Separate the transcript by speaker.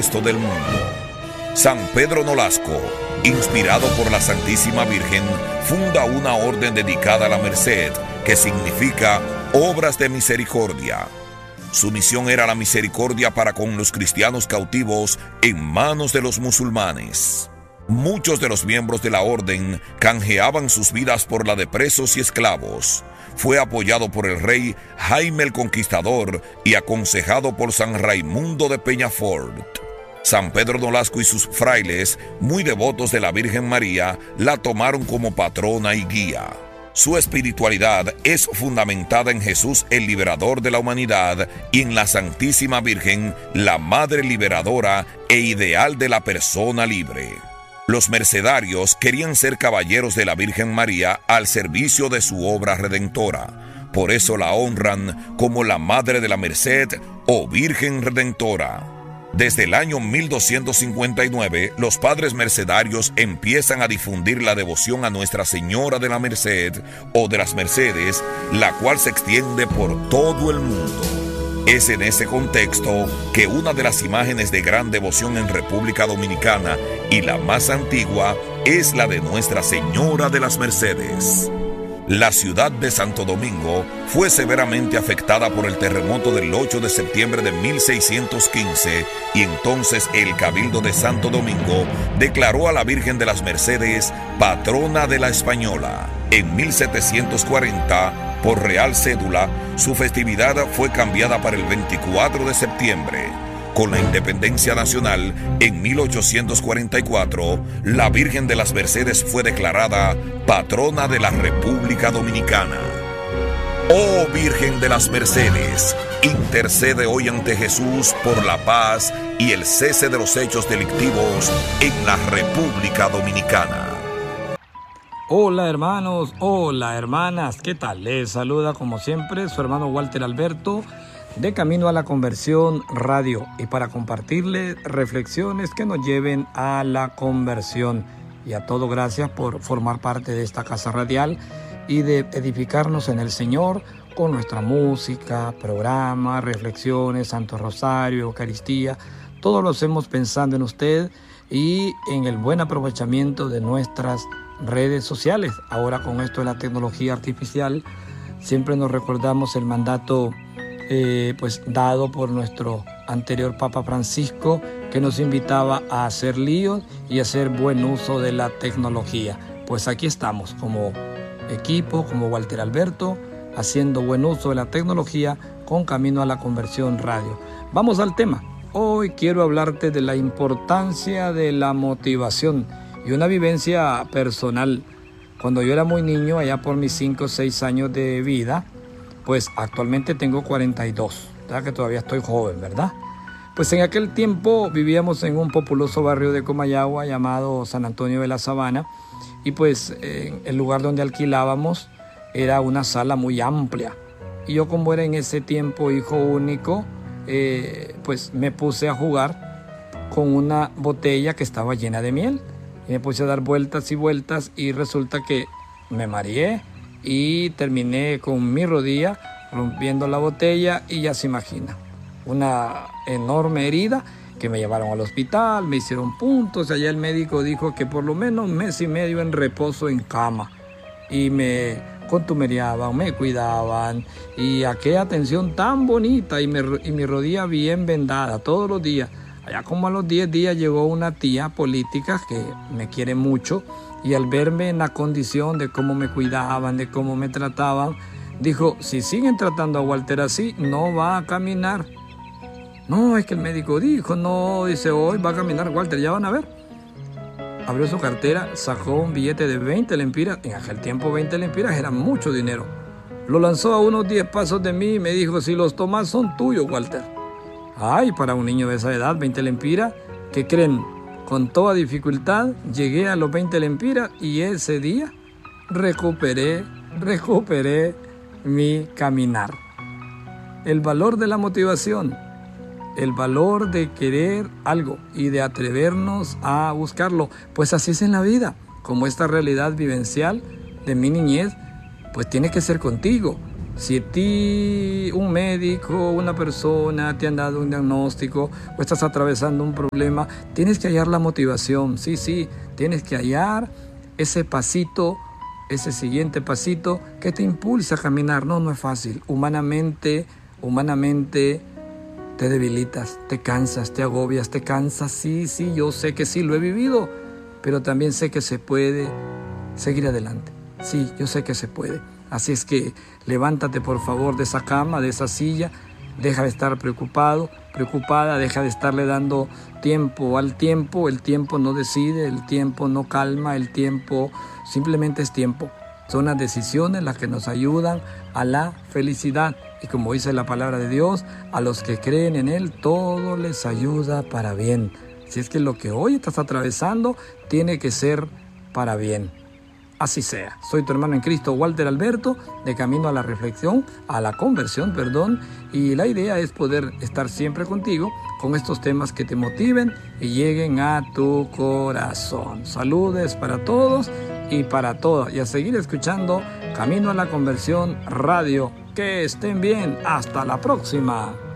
Speaker 1: resto del mundo. San Pedro Nolasco, inspirado por la Santísima Virgen, funda una orden dedicada a la Merced, que significa obras de misericordia. Su misión era la misericordia para con los cristianos cautivos en manos de los musulmanes. Muchos de los miembros de la orden canjeaban sus vidas por la de presos y esclavos. Fue apoyado por el rey Jaime el Conquistador y aconsejado por San Raimundo de Peñafort. San Pedro Nolasco y sus frailes, muy devotos de la Virgen María, la tomaron como patrona y guía. Su espiritualidad es fundamentada en Jesús, el liberador de la humanidad, y en la Santísima Virgen, la Madre liberadora e ideal de la persona libre. Los mercedarios querían ser caballeros de la Virgen María al servicio de su obra redentora. Por eso la honran como la Madre de la Merced o Virgen Redentora. Desde el año 1259, los padres mercedarios empiezan a difundir la devoción a Nuestra Señora de la Merced o de las Mercedes, la cual se extiende por todo el mundo. Es en ese contexto que una de las imágenes de gran devoción en República Dominicana y la más antigua es la de Nuestra Señora de las Mercedes. La ciudad de Santo Domingo fue severamente afectada por el terremoto del 8 de septiembre de 1615 y entonces el Cabildo de Santo Domingo declaró a la Virgen de las Mercedes patrona de la Española. En 1740, por real cédula, su festividad fue cambiada para el 24 de septiembre. Con la independencia nacional, en 1844, la Virgen de las Mercedes fue declarada patrona de la República Dominicana. Oh Virgen de las Mercedes, intercede hoy ante Jesús por la paz y el cese de los hechos delictivos en la República Dominicana.
Speaker 2: Hola hermanos, hola hermanas, ¿qué tal? Les saluda como siempre su hermano Walter Alberto, de Camino a la Conversión Radio, y para compartirles reflexiones que nos lleven a la conversión. Y a todo gracias por formar parte de esta casa radial y de edificarnos en el Señor con nuestra música, programa, reflexiones, Santo Rosario, Eucaristía. Todo lo hacemos pensando en usted y en el buen aprovechamiento de nuestras redes sociales. Ahora con esto de la tecnología artificial, siempre nos recordamos el mandato dado por nuestro anterior Papa Francisco, que nos invitaba a hacer líos y hacer buen uso de la tecnología. Pues aquí estamos como equipo, como Walter Alberto, haciendo buen uso de la tecnología con Camino a la Conversión Radio. Vamos al tema. Hoy quiero hablarte de la importancia de la motivación y una vivencia personal. Cuando yo era muy niño, allá por mis 5 o 6 años de vida, pues actualmente tengo 42, ya que todavía estoy joven, ¿verdad? Pues en aquel tiempo vivíamos en un populoso barrio de Comayagua llamado San Antonio de la Sabana, y pues el lugar donde alquilábamos era una sala muy amplia. Y yo, como era en ese tiempo hijo único, pues me puse a jugar con una botella que estaba llena de miel. Y me puse a dar vueltas y vueltas y resulta que me mareé y terminé con mi rodilla rompiendo la botella, y ya se imagina, una enorme herida que me llevaron al hospital, me hicieron puntos. Allá el médico dijo que por lo menos 1 mes y medio en reposo en cama, y me contumeriaban, me cuidaban, y aquella atención tan bonita, y mi rodilla bien vendada todos los días. Allá como a los 10 días llegó una tía política que me quiere mucho, y al verme en la condición de cómo me cuidaban, de cómo me trataban, dijo: si siguen tratando a Walter así, no va a caminar. No, es que el médico dijo, no, dice, hoy va a caminar Walter, ya van a ver. Abrió su cartera, sacó un billete de 20 lempiras. En aquel tiempo 20 lempiras era mucho dinero. Lo lanzó a unos 10 pasos de mí y me dijo: si los tomas son tuyos, Walter. Ay, para un niño de esa edad, 20 lempiras, ¿qué creen? Con toda dificultad llegué a los 20 lempiras y ese día recuperé mi caminar. El valor de la motivación, el valor de querer algo y de atrevernos a buscarlo. Pues así es en la vida, como esta realidad vivencial de mi niñez, pues tiene que ser contigo. Si a ti un médico, una persona te han dado un diagnóstico o estás atravesando un problema, tienes que hallar la motivación, sí, tienes que hallar ese pasito, ese siguiente pasito que te impulsa a caminar. No es fácil. Humanamente te debilitas, te cansas, te agobias, te cansas. Sí, yo sé que sí, lo he vivido, pero también sé que se puede seguir adelante. Sí, yo sé que se puede. Así es que levántate por favor de esa cama, de esa silla, deja de estar preocupada, deja de estarle dando tiempo al tiempo. El tiempo no decide, el tiempo no calma, el tiempo simplemente es tiempo. Son las decisiones las que nos ayudan a la felicidad. Y como dice la palabra de Dios, a los que creen en Él, todo les ayuda para bien. Si es que lo que hoy estás atravesando tiene que ser para bien. Así sea. Soy tu hermano en Cristo, Walter Alberto, de Camino a la Reflexión, a la Conversión, y la idea es poder estar siempre contigo con estos temas que te motiven y lleguen a tu corazón. Saludes para todos y para todas, y a seguir escuchando Camino a la Conversión Radio. Que estén bien. Hasta la próxima.